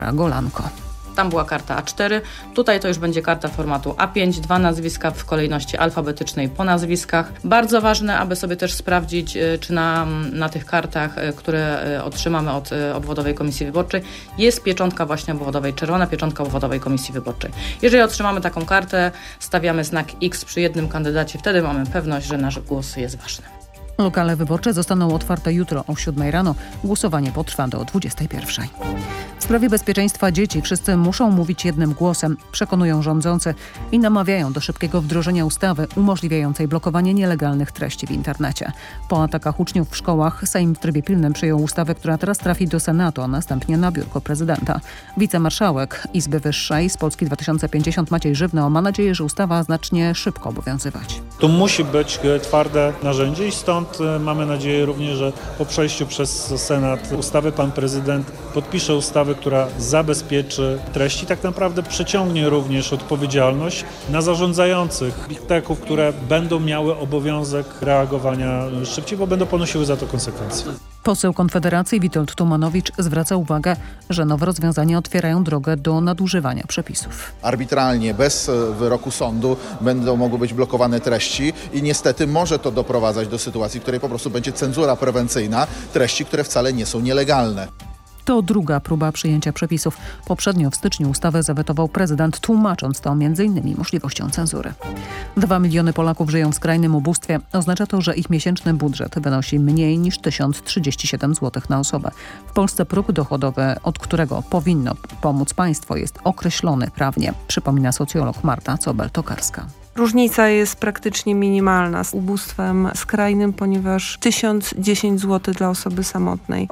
Golanko. Tam była karta A4, tutaj to już będzie karta formatu A5, 2 nazwiska w kolejności alfabetycznej po nazwiskach. Bardzo ważne, aby sobie też sprawdzić, czy na tych kartach, które otrzymamy od obwodowej komisji wyborczej, jest pieczątka właśnie obwodowej, czerwona pieczątka obwodowej komisji wyborczej. Jeżeli otrzymamy taką kartę, stawiamy znak X przy jednym kandydacie, wtedy mamy pewność, że nasz głos jest ważny. Lokale wyborcze zostaną otwarte jutro o 7 rano. Głosowanie potrwa do 21. W sprawie bezpieczeństwa dzieci wszyscy muszą mówić jednym głosem, przekonują rządzący i namawiają do szybkiego wdrożenia ustawy umożliwiającej blokowanie nielegalnych treści w internecie. Po atakach uczniów w szkołach Sejm w trybie pilnym przyjął ustawę, która teraz trafi do Senatu, a następnie na biurko prezydenta. Wicemarszałek Izby Wyższej z Polski 2050 Maciej Żywno ma nadzieję, że ustawa zacznie szybko obowiązywać. To musi być twarde narzędzie i stąd mamy nadzieję również, że po przejściu przez Senat ustawy pan prezydent podpisze ustawę, która zabezpieczy treści, tak naprawdę przeciągnie również odpowiedzialność na zarządzających big techów, które będą miały obowiązek reagowania szybciej, bo będą ponosiły za to konsekwencje. Poseł Konfederacji Witold Tumanowicz zwraca uwagę, że nowe rozwiązania otwierają drogę do nadużywania przepisów. Arbitralnie, bez wyroku sądu będą mogły być blokowane treści i niestety może to doprowadzać do sytuacji, w której po prostu będzie cenzura prewencyjna treści, które wcale nie są nielegalne. To druga próba przyjęcia przepisów. Poprzednio w styczniu ustawę zawetował prezydent, tłumacząc to m.in. możliwością cenzury. 2 miliony Polaków żyją w skrajnym ubóstwie. Oznacza to, że ich miesięczny budżet wynosi mniej niż 1037 zł na osobę. W Polsce próg dochodowy, od którego powinno pomóc państwo, jest określony prawnie, przypomina socjolog Marta Cobel-Tokarska. Różnica jest praktycznie minimalna z ubóstwem skrajnym, ponieważ 1010 zł dla osoby samotnej,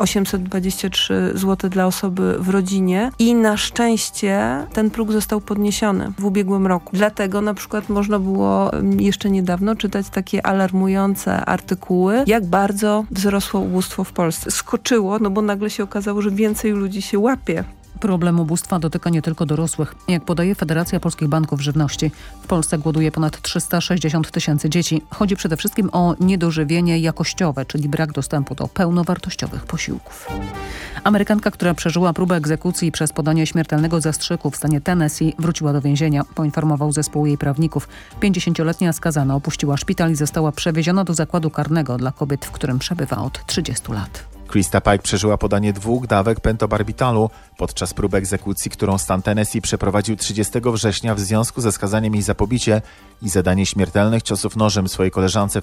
823 zł dla osoby w rodzinie i na szczęście ten próg został podniesiony w ubiegłym roku. Dlatego na przykład można było jeszcze niedawno czytać takie alarmujące artykuły, jak bardzo wzrosło ubóstwo w Polsce. Skoczyło, bo nagle się okazało, że więcej ludzi się łapie. Problem ubóstwa dotyka nie tylko dorosłych. Jak podaje Federacja Polskich Banków Żywności, w Polsce głoduje ponad 360 tysięcy dzieci. Chodzi przede wszystkim o niedożywienie jakościowe, czyli brak dostępu do pełnowartościowych posiłków. Amerykanka, która przeżyła próbę egzekucji przez podanie śmiertelnego zastrzyku w stanie Tennessee, wróciła do więzienia, poinformował zespół jej prawników. 50-letnia skazana opuściła szpital i została przewieziona do zakładu karnego dla kobiet, w którym przebywa od 30 lat. Krista Pike przeżyła podanie 2 dawek pentobarbitalu podczas próby egzekucji, którą stan Tennessee przeprowadził 30 września w związku ze skazaniem jej za pobicie i zadanie śmiertelnych ciosów nożem swojej koleżance w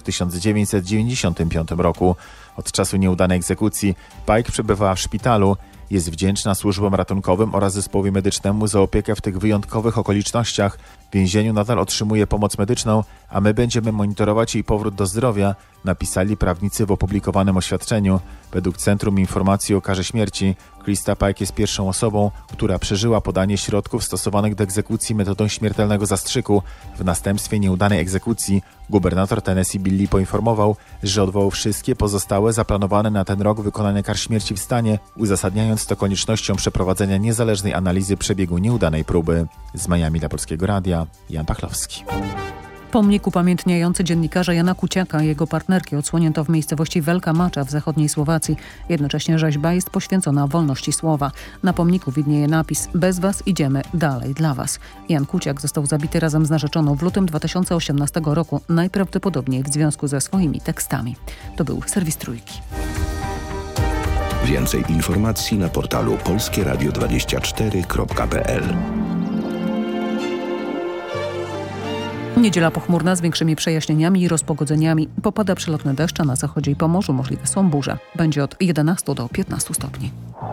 1995 roku. Od czasu nieudanej egzekucji Pike przebywała w szpitalu. Jest wdzięczna służbom ratunkowym oraz zespołowi medycznemu za opiekę w tych wyjątkowych okolicznościach. W więzieniu nadal otrzymuje pomoc medyczną, a my będziemy monitorować jej powrót do zdrowia, napisali prawnicy w opublikowanym oświadczeniu. Według Centrum Informacji o Karze Śmierci Krista Pike jest pierwszą osobą, która przeżyła podanie środków stosowanych do egzekucji metodą śmiertelnego zastrzyku. W następstwie nieudanej egzekucji gubernator Tennessee Bill Lee poinformował, że odwołał wszystkie pozostałe zaplanowane na ten rok wykonania kar śmierci w stanie, uzasadniając to koniecznością przeprowadzenia niezależnej analizy przebiegu nieudanej próby. Z Miami dla Polskiego Radia, Jan Pachlowski. Pomnik upamiętniający dziennikarza Jana Kuciaka i jego partnerki odsłonięto w miejscowości Wielka Macza w zachodniej Słowacji. Jednocześnie rzeźba jest poświęcona wolności słowa. Na pomniku widnieje napis: bez was idziemy dalej dla was. Jan Kuciak został zabity razem z narzeczoną w lutym 2018 roku, najprawdopodobniej w związku ze swoimi tekstami. To był serwis Trójki. Więcej informacji na portalu polskieradio24.pl. Niedziela pochmurna z większymi przejaśnieniami i rozpogodzeniami. Popada przelotny deszcz, a na zachodzie i Pomorzu możliwe są burze. Będzie od 11 do 15 stopni.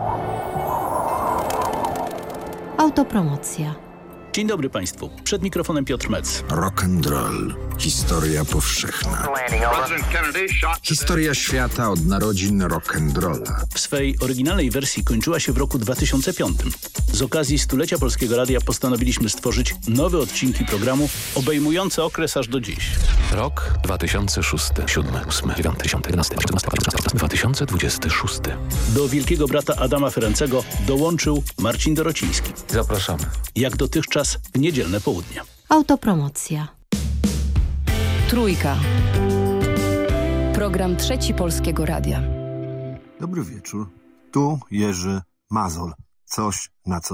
Autopromocja. Dzień dobry Państwu. Przed mikrofonem Piotr Mec. Rock and roll. Historia powszechna. Historia świata od narodzin rock and rolla. W swej oryginalnej wersji kończyła się w roku 2005. Z okazji stulecia Polskiego Radia postanowiliśmy stworzyć nowe odcinki programu obejmujące okres aż do dziś. Rok 2006, 7, 8, 9, 10, 11, 14, 2026. Do Wielkiego Brata Adama Ferencego dołączył Marcin Dorociński. Zapraszamy. Jak dotychczas w niedzielne południe. Autopromocja. Trójka. Program Trzeci Polskiego Radia. Dobry wieczór. Tu Jerzy Mazol. Coś, na co